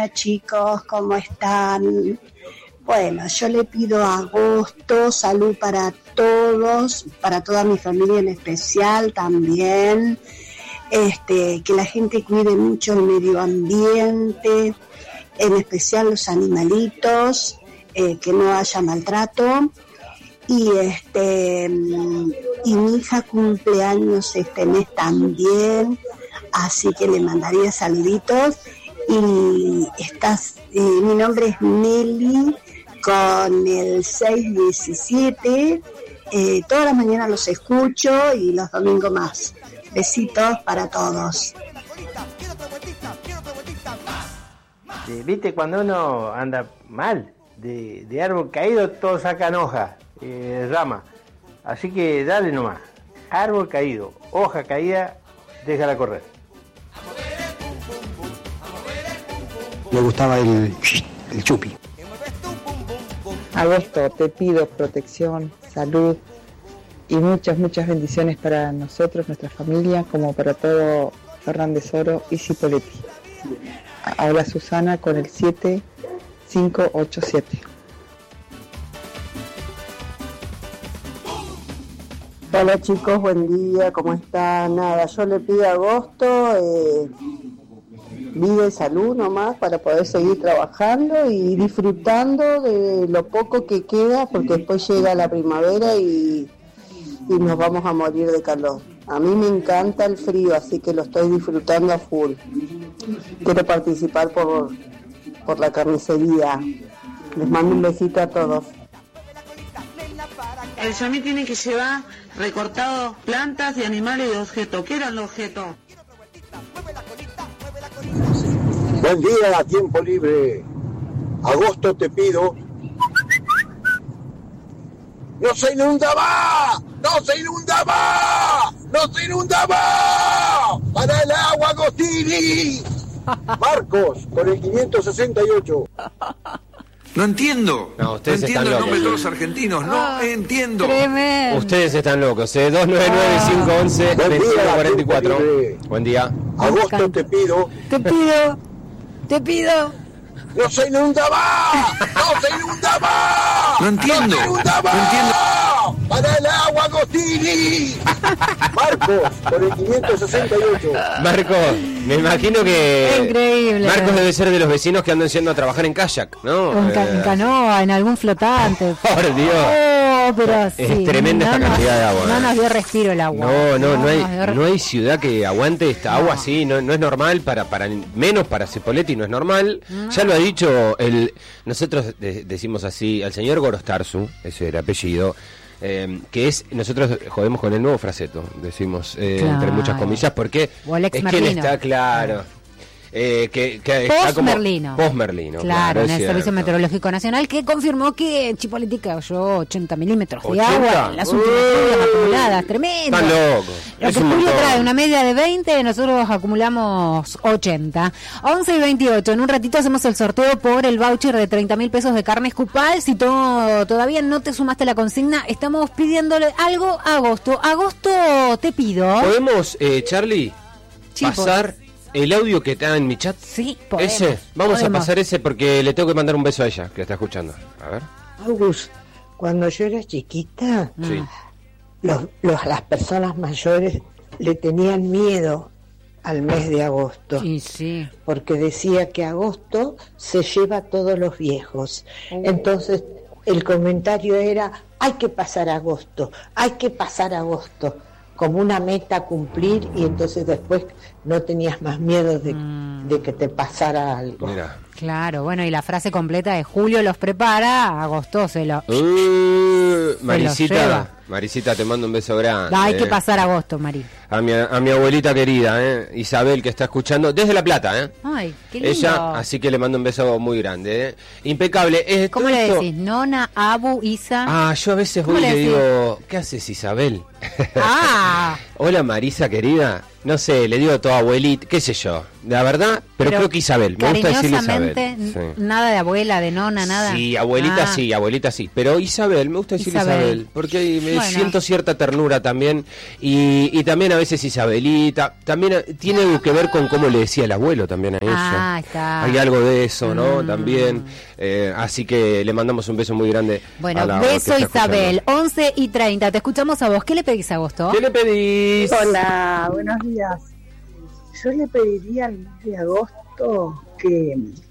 Hola chicos, ¿cómo están? Bueno, yo le pido a agosto salud para todos, para toda mi familia en especial también, que la gente cuide mucho el medio ambiente, en especial los animalitos, que no haya maltrato. Y mi hija cumple años este mes también, así que le mandaría saluditos. Y mi nombre es Nelly, con el 617. Todas las mañanas los escucho y los domingos más. Besitos para todos. ¿Viste? Cuando uno anda mal, de árbol caído, todos sacan hojas, rama. Así que dale nomás. Árbol caído, hoja caída, déjala correr. Me gustaba el chupi. Agosto, te pido protección, salud y muchas bendiciones para nosotros, nuestra familia, como para todo Fernández Oro y Cipoletti. Ahora Susana con el 7587. Hola chicos, buen día, ¿cómo están? Nada, yo le pido a agosto vida y salud nomás para poder seguir trabajando y disfrutando de lo poco que queda, porque después llega la primavera y nos vamos a morir de calor. A mí me encanta el frío, así que lo estoy disfrutando a full. Quiero participar por la carnicería. Les mando un besito a todos. El Yami tiene que llevar recortados plantas y animales de objeto. ¿Qué eran los objetos? Buen día, tiempo libre. Agosto, te pido. ¡No se inunda más! ¡No se inunda más! ¡No se inunda más! ¡Para el agua, Agostini! Marcos, con el 568. No entiendo. No, ustedes no entiendo están el nombre locos. de todos los argentinos. No entiendo. Tremendo. Ustedes están locos. 299-511-2144. Buen día. Agosto, te pido. Te pido. ¡No se inunda más! ¡No se inunda más! No entiendo. ¡No se inunda más! No entiendo. ¡Para el agua, Agostini! Marcos, con el 568. Marcos, me imagino que... Increíble. Marcos debe ser de los vecinos que andan yendo a trabajar en kayak, ¿no? En canoa, en algún flotante. Por Dios. Oh, pero sí. Es tremenda esta cantidad de agua. No nos dio respiro el agua. No hay ciudad que aguante esta agua así. No es normal, menos para Cipoletti no es normal. No. Ya lo ha dicho, nosotros decimos así, al señor Gorostarzu, ese es el apellido, que nosotros jodemos con el nuevo fraseto, decimos entre muchas comillas, porque es quien está claro. Que está como Post-Merlino. Claro, en el Servicio Meteorológico Nacional, que confirmó que Chipoletti cayó 80 milímetros de agua en las últimas lluvias acumuladas. Tremendo. Están locos. Lo que Julio trae una media de 20, nosotros acumulamos 80. 11:28. En un ratito hacemos el sorteo por el voucher de 30.000 pesos de carne Escupal. Si todavía no te sumaste a la consigna, estamos pidiéndole algo a Agosto. Agosto, te pido. ¿Podemos, Charlie, pasar el audio que está en mi chat? Sí, podemos. Ese, vamos a pasar ese porque le tengo que mandar un beso a ella, que está escuchando. A ver. August, cuando yo era chiquita, sí. Las personas mayores le tenían miedo al mes de agosto. Sí. Porque decía que agosto se lleva a todos los viejos. Entonces, el comentario era, hay que pasar agosto, como una meta a cumplir, y entonces después no tenías más miedo de que te pasara algo. Mira. Claro, bueno, y la frase completa de Julio los prepara, agosto se lo Marisita, te mando un beso grande. Hay que pasar agosto, Mari. A mi abuelita querida, Isabel, que está escuchando desde La Plata, Ay, qué lindo. Ella, así que le mando un beso muy grande, Impecable. ¿Cómo le decís? Nona, Abu, Isa. Yo a veces voy y le digo, ¿qué haces, Isabel? Hola Marisa querida, no sé, le digo a tu abuelita, qué sé yo, la verdad, pero creo que Isabel, me gusta decirle Isabel. Sí. Nada de abuela, de nona, nada. Sí, abuelita sí, pero Isabel, me gusta decirle Isabel, porque me siento cierta ternura también, y también a veces Isabelita, también tiene algo que ver con cómo le decía el abuelo también a ella. Está. Hay algo de eso, ¿no? También, así que le mandamos un beso muy grande. Bueno, beso Isabel, 11:30, te escuchamos a vos, ¿qué le pedís a Agosto? ¿Qué le pedís? Hola, buenos días. Yo le pediría al mes de agosto que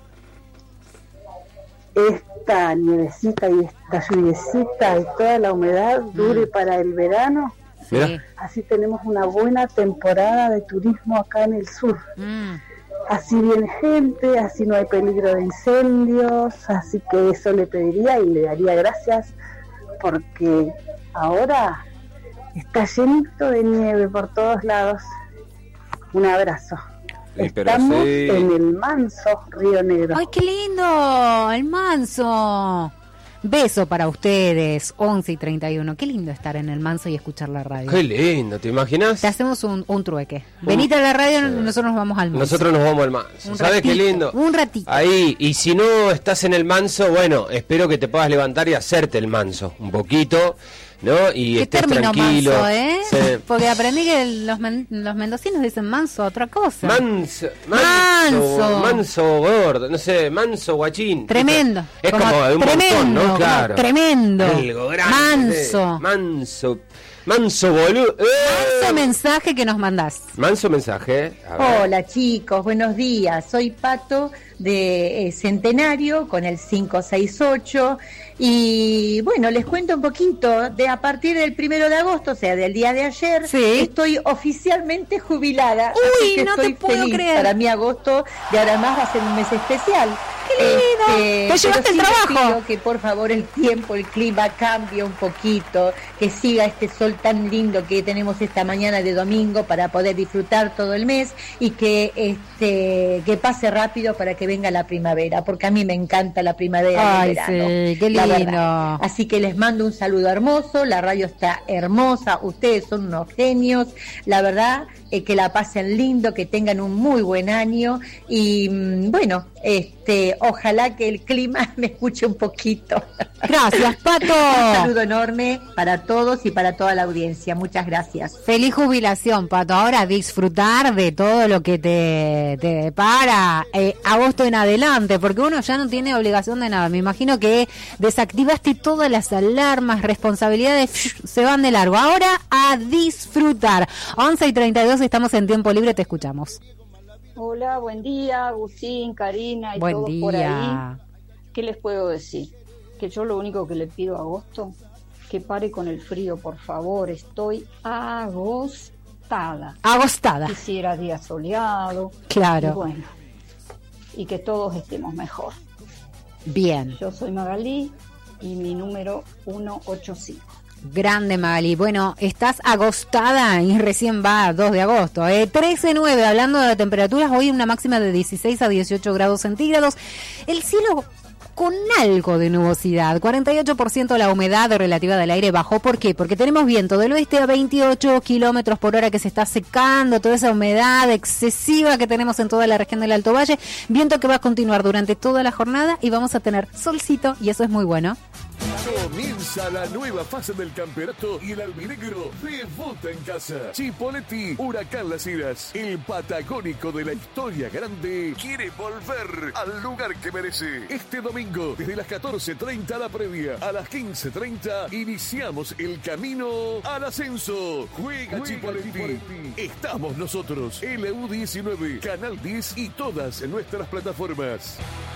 esta nievecita y esta lluviecita y toda la humedad dure para el verano. Mira. Así tenemos una buena temporada de turismo acá en el sur. Así viene gente, así no hay peligro de incendios, así que eso le pediría y le daría gracias porque ahora está llenito de nieve por todos lados. Un abrazo. Estamos en el manso Río Negro. ¡Ay, qué lindo! El manso. Beso para ustedes, 11:31. Qué lindo estar en el manso y escuchar la radio. Qué lindo, ¿te imaginas? Te hacemos un trueque. Venite a la radio, nosotros nos vamos al manso. Nosotros nos vamos al manso. ¿Sabes qué lindo? Un ratito. Ahí, y si no estás en el manso, bueno, espero que te puedas levantar y hacerte el manso un poquito, ¿no? Y ¿qué estés término tranquilo. Manso, ¿eh? Sí. Porque aprendí que los mendocinos dicen manso, otra cosa. Manso gordo, no sé, manso guachín. Tremendo. Es como un montón, ¿no? Claro. Tremendo. Algo grande. Manso boludo. Manso mensaje que nos mandás. Manso mensaje. Hola chicos, buenos días. Soy Pato de Centenario con el 568 y bueno, les cuento un poquito de a partir del 1 de agosto, o sea, del día de ayer, estoy oficialmente jubilada. Uy, así que no estoy te puedo feliz. creer. Para mí agosto de ahora más va a ser un mes especial. ¡Qué lindo! ¿Te llevaste el trabajo? Pido que por favor el tiempo, el clima cambie un poquito, que siga este sol tan lindo que tenemos esta mañana de domingo para poder disfrutar todo el mes y que pase rápido para que venga la primavera, porque a mí me encanta la primavera y el verano. Sí, qué lindo. Así que les mando un saludo hermoso, la radio está hermosa, ustedes son unos genios, la verdad, que la pasen lindo, que tengan un muy buen año y bueno, ojalá que el clima me escuche un poquito. Gracias, Pato. Un saludo enorme para todos y para toda la audiencia, muchas gracias. Feliz jubilación, Pato. Ahora disfrutar de todo lo que te depara agosto en adelante, porque uno ya no tiene obligación de nada. Me imagino que desactivaste todas las alarmas, responsabilidades, se van de largo. Ahora a disfrutar. 11:32, estamos en tiempo libre, te escuchamos. Hola, buen día, Agustín, Karina y buen todos día. por ahí. ¿Qué les puedo decir? Que yo lo único que le pido a Agosto, que pare con el frío, por favor. Estoy agostada. Quisiera día soleado. Claro. Y bueno, y que todos estemos mejor. Bien. Yo soy Magalí y mi número 185. Grande, Magali. Bueno, estás agostada y recién va 2 de agosto. 13:09, hablando de temperaturas, hoy una máxima de 16 a 18 grados centígrados. El cielo con algo de nubosidad, 48% la humedad relativa del aire bajó. ¿Por qué? Porque tenemos viento del oeste a 28 kilómetros por hora que se está secando toda esa humedad excesiva que tenemos en toda la región del Alto Valle. Viento que va a continuar durante toda la jornada y vamos a tener solcito y eso es muy bueno. Comienza la nueva fase del campeonato y el albinegro debota en casa. Chipoleti, Huracán Las Heras, el patagónico de la historia grande, quiere volver al lugar que merece. Este domingo, desde las 14:30 la previa, a las 15:30 iniciamos el camino al ascenso. Juega Chipoleti. Estamos nosotros, LU19, Canal 10 y todas nuestras plataformas.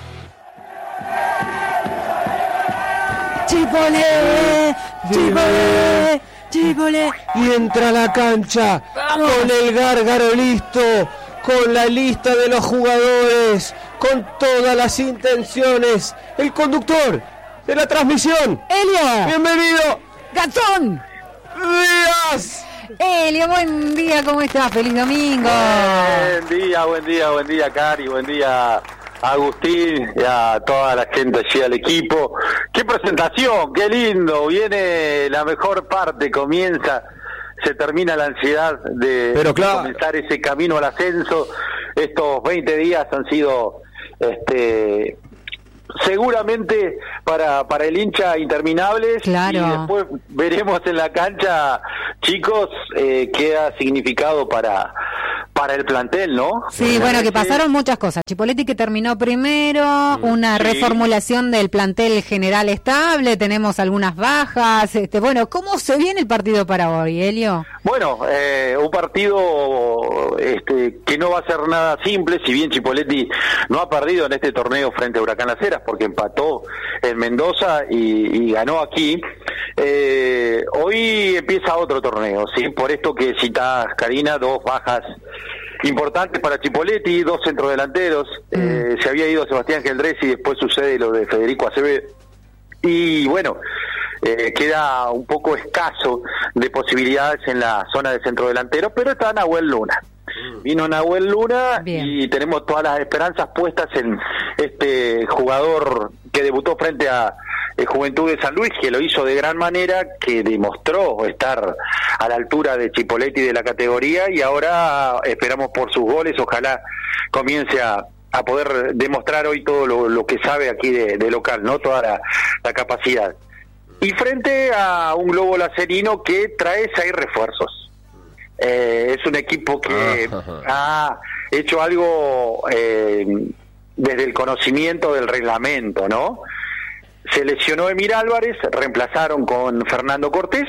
¡Chipolé! ¡Chipolé! ¡Chipolé! Y entra a la cancha con el gárgaro listo, con la lista de los jugadores, con todas las intenciones. El conductor de la transmisión. ¡Elio! ¡Bienvenido! ¡Gastón! ¡Díaz! Elio, buen día, ¿cómo estás? ¡Feliz domingo! Buen día, Cari, buen día, Agustín, y a toda la gente allí al equipo. ¡Qué presentación! ¡Qué lindo! Viene la mejor parte, comienza se termina la ansiedad de comenzar ese camino al ascenso. Estos 20 días han sido seguramente para el hincha interminables. Claro. Y después veremos en la cancha, chicos, qué ha significado para el plantel, ¿no? Sí, bueno, que pasaron muchas cosas. Chipoletti que terminó primero, una reformulación del plantel general estable, tenemos algunas bajas. Bueno, ¿cómo se viene el partido para hoy, Helio? Bueno, un partido que no va a ser nada simple, si bien Chipoletti no ha perdido en este torneo frente a Huracán Las Heras, porque empató en Mendoza y ganó aquí. Hoy empieza otro torneo, ¿sí? Por esto que citás, Karina, 2 bajas importantes para Chipoletti, 2 centrodelanteros. Se había ido Sebastián Geldrés y después sucede lo de Federico Acevedo. Y bueno, queda un poco escaso de posibilidades en la zona de centrodelantero, pero está Nahuel Luna. Vino Nahuel Luna. Bien. Y tenemos todas las esperanzas puestas en este jugador que debutó frente a Juventud de San Luis, que lo hizo de gran manera, que demostró estar a la altura de Chipoletti de la categoría, y ahora esperamos por sus goles, ojalá comience a poder demostrar hoy todo lo que sabe aquí de local, ¿no? Toda la capacidad. Y frente a un Globo Lacerino que trae 6 refuerzos. Es un equipo que ha hecho algo desde el conocimiento del reglamento, ¿no? Se lesionó Emir Álvarez, reemplazaron con Fernando Cortés,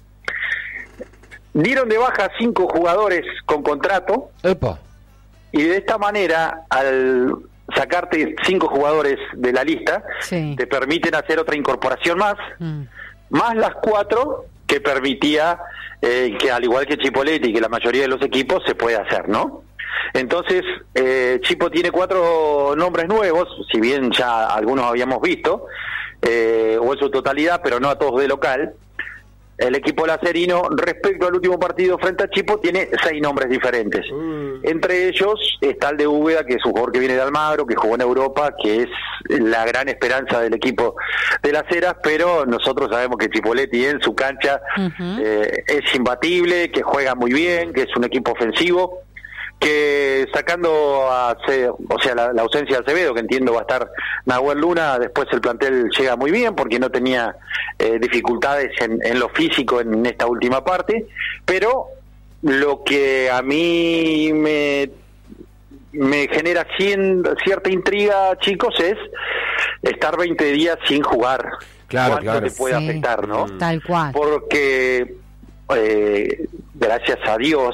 dieron de baja 5 jugadores con contrato. ¡Epa! Y de esta manera, al sacarte 5 jugadores de la lista, te permiten hacer otra incorporación más las 4 que permitía que, al igual que Chipoletti y que la mayoría de los equipos, se puede hacer, ¿no? Entonces, Chipo tiene 4 nombres nuevos, si bien ya algunos habíamos visto, o en su totalidad, pero no a todos de local. El equipo lacerino, respecto al último partido frente a Chipo, tiene 6 nombres diferentes. Entre ellos está el de Úbeda, que es un jugador que viene de Almagro, que jugó en Europa, que es la gran esperanza del equipo de Las Heras, pero nosotros sabemos que Chipoletti en su cancha es imbatible, que juega muy bien, que es un equipo ofensivo, que sacando la ausencia de Acevedo, que entiendo va a estar Nahuel Luna, después el plantel llega muy bien porque no tenía dificultades en lo físico en esta última parte, pero lo que a mí me genera cierta intriga, chicos, es estar 20 días sin jugar. Claro, ¿Cuánto te puede afectar, no? Tal cual. Porque gracias a Dios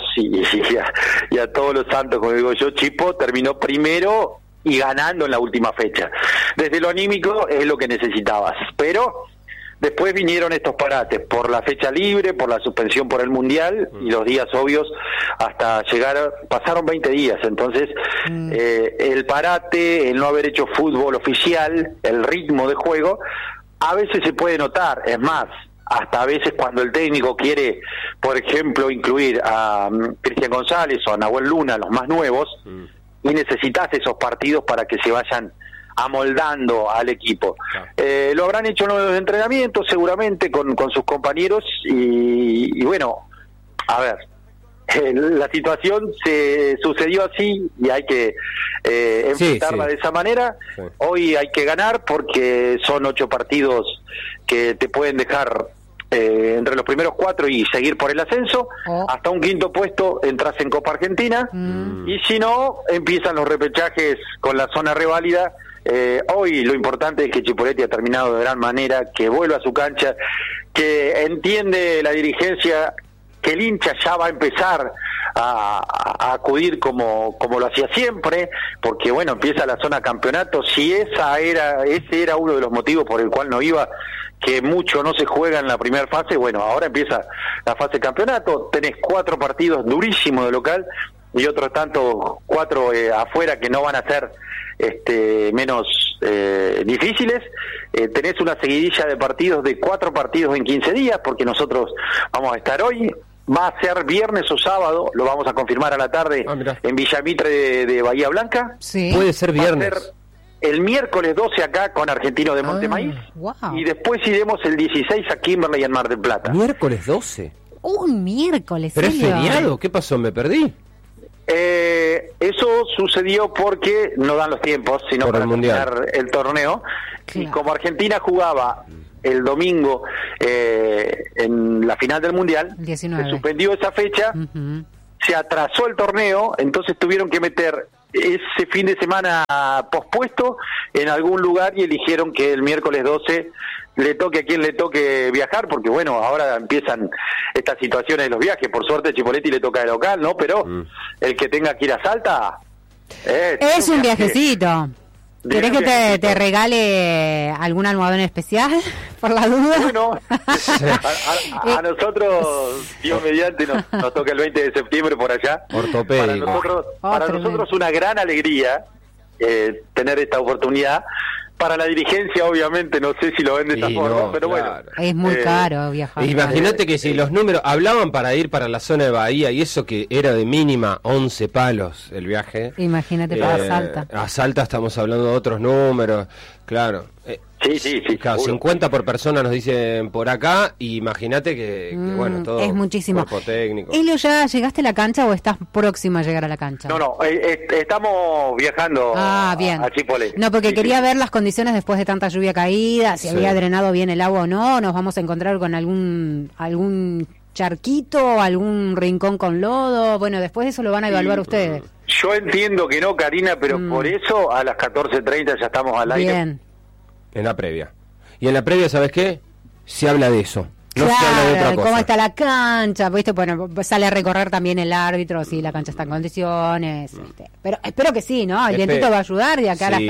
y a todos los santos, como digo yo, Chipo terminó primero y ganando en la última fecha. Desde lo anímico es lo que necesitabas, pero después vinieron estos parates por la fecha libre, por la suspensión por el Mundial y los días obvios hasta llegar, pasaron 20 días, entonces el parate, el no haber hecho fútbol oficial, el ritmo de juego, a veces se puede notar, es más, hasta a veces cuando el técnico quiere, por ejemplo, incluir a Cristian González o a Nahuel Luna, los más nuevos, y necesitas esos partidos para que se vayan amoldando al equipo. Lo habrán hecho en los entrenamientos seguramente con sus compañeros y bueno, a ver, la situación se sucedió así y hay que enfrentarla de esa manera. Hoy hay que ganar porque son 8 partidos que te pueden dejar entre los primeros 4 y seguir por el ascenso. Hasta un 5.º puesto entras en Copa Argentina y si no, empiezan los repechajes con la zona reválida. Hoy lo importante es que Chipoletti ha terminado de gran manera, que vuelva a su cancha, que entiende la dirigencia que el hincha ya va a empezar a acudir como lo hacía siempre, porque bueno, empieza la zona campeonato. Si ese era uno de los motivos por el cual no iba, que mucho no se juega en la primera fase, bueno, ahora empieza la fase campeonato, tenés 4 partidos durísimos de local y otros tantos 4 afuera que no van a ser menos difíciles. Tenés una seguidilla de partidos de 4 partidos en 15 días, porque nosotros vamos a estar hoy, va a ser viernes o sábado, lo vamos a confirmar a la tarde en Villamitre de Bahía Blanca. Puede ser viernes. Va a ser el miércoles 12 acá con Argentino de Montemaíz, y después iremos el 16 a Kimberley en Mar del Plata. ¿Miércoles 12? Un miércoles. ¿Pero es Elio? feriado? ¿Qué pasó? ¿Me perdí? Eso sucedió porque no dan los tiempos, sino Por para el Mundial. terminar el torneo. Claro. Y como Argentina jugaba el domingo en la final del Mundial, 19. se suspendió esa fecha, se atrasó el torneo, entonces tuvieron que meter ese fin de semana pospuesto en algún lugar y eligieron que el miércoles 12 le toque a quien le toque viajar, porque bueno, ahora empiezan estas situaciones de los viajes. Por suerte Chipoletti le toca de local, ¿no? Pero el que tenga que ir a Salta es un viajecito. ¿Querés que te regale algún almohadón especial? Por la duda. Bueno, a nosotros, Dios mediante, nos toca el 20 de septiembre por allá. Ortopédico. Para nosotros una gran alegría tener esta oportunidad. Para la dirigencia, obviamente, no sé si lo ven de esa forma, pero claro. bueno. Es muy caro viajar. Imagínate que si los números hablaban para ir para la zona de Bahía y eso que era de mínima 11 palos el viaje. Imagínate para Salta. A Salta estamos hablando de otros números, claro. Sí. Claro, 50 por persona nos dicen por acá, y imagínate que bueno, todo es muchísimo. cuerpo técnico. Elio, ¿ya llegaste a la cancha o estás próximo a llegar a la cancha? No, estamos viajando bien. a Chipolé. No, porque quería ver las condiciones después de tanta lluvia caída, si había drenado bien el agua o no, nos vamos a encontrar con algún charquito, algún rincón con lodo. Bueno, después de eso lo van a evaluar ustedes. Yo entiendo que no, Karina, pero por eso a las 14:30 ya estamos al aire. Bien. En la previa. Y en la previa, ¿sabes qué? Se habla de eso. No se habla de otra cosa. Cómo está la cancha, ¿viste? Bueno, sale a recorrer también el árbitro, si la cancha está en condiciones. Pero espero que sí, ¿no? El vientito va a ayudar de acá a las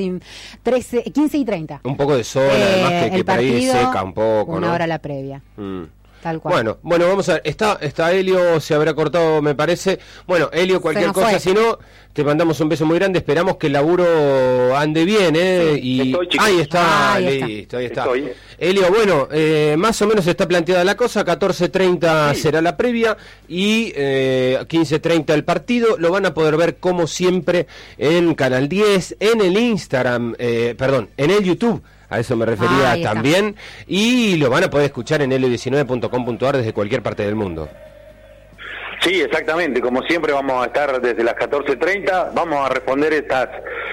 15 y 30. Un poco de sol, además que por ahí seca un poco, una ¿no? hora la previa. Tal cual. Bueno, vamos a ver. Está Elio, se habrá cortado, me parece. Bueno, Elio, cualquier cosa, si no, te mandamos un beso muy grande. Esperamos que el laburo ande bien, y ahí está, listo, ahí está. Elio, bueno, más o menos está planteada la cosa. 14:30 será la previa y 15:30 el partido. Lo van a poder ver como siempre en Canal 10, en el Instagram, en el YouTube. A eso me refería también. Y lo van a poder escuchar en l19.com.ar desde cualquier parte del mundo. Sí, exactamente. Como siempre vamos a estar desde las 14:30. Vamos a responder estas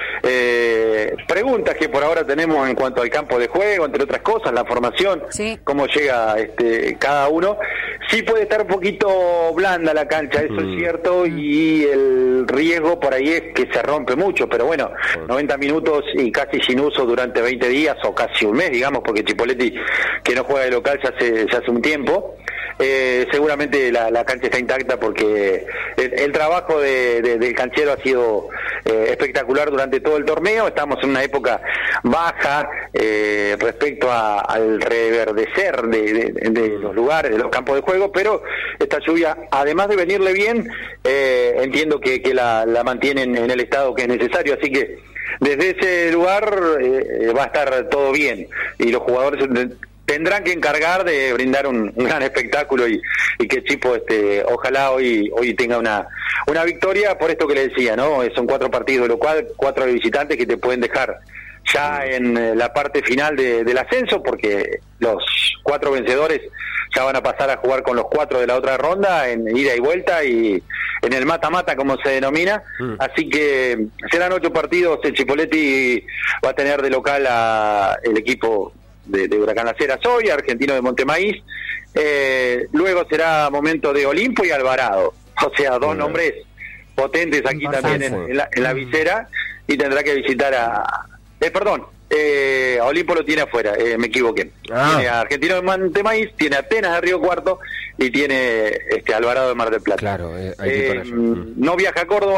preguntas que por ahora tenemos en cuanto al campo de juego, entre otras cosas, la formación, cómo llega cada uno. Sí puede estar un poquito blanda la cancha, eso es cierto, y el riesgo por ahí es que se rompe mucho, pero bueno, 90 minutos y casi sin uso durante 20 días o casi un mes, digamos, porque Chipoletti, que no juega de local ya hace un tiempo, seguramente la cancha está intacta porque el trabajo del canchero ha sido espectacular durante todo el torneo. Estamos en una época baja respecto al reverdecer de los lugares, de los campos de juego, pero esta lluvia, además de venirle bien, entiendo que la mantienen en el estado que es necesario, así que desde ese lugar va a estar todo bien y los jugadores tendrán que encargar de brindar un gran espectáculo y que Chipo ojalá hoy tenga una victoria, por esto que le decía, ¿no? Son 4 partidos, lo cual 4 visitantes que te pueden dejar ya en la parte final del ascenso, porque los 4 vencedores ya van a pasar a jugar con los 4 de la otra ronda en ida y vuelta y en el mata-mata, como se denomina. Así que serán 8 partidos. El Chipoletti va a tener de local el equipo de Huracán Las Heras hoy, Argentino de Montemaíz. Luego será momento de Olimpo y Alvarado, o sea, 2 nombres potentes aquí también en la visera, y tendrá que visitar a Olimpo lo tiene afuera, me equivoqué. Tiene a Argentino de Montemaíz, tiene a Atenas de Río Cuarto y tiene Alvarado de Mar del Plata. Claro, no viaja a Córdoba.